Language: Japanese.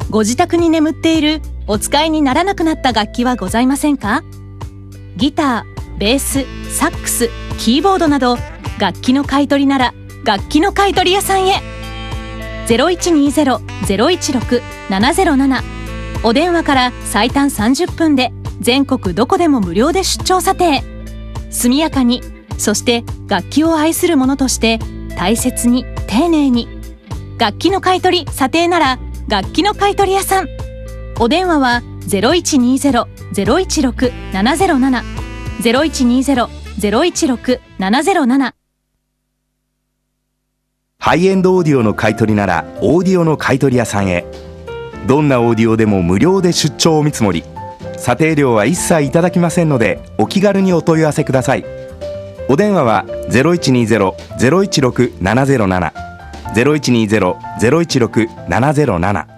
ご自宅に眠っているお使いにならなくなった楽器はございませんか？ギター、ベース、サックス、キーボードなど楽器の買い取りなら楽器の買取屋さんへ。0120-016-707、お電話から最短30分で全国どこでも無料で出張査定。速やかに、そして楽器を愛する者として大切に丁寧に。楽器の買い取り査定なら楽器の買取屋さん。お電話は 0120-016-707 0120-016-707。 ハイエンドオーディオの買い取りならオーディオの買い取り屋さんへ。どんなオーディオでも無料で出張お見積もり、査定料は一切いただきませんのでお気軽にお問い合わせください。お電話は 0120-016-707 0120-016-707。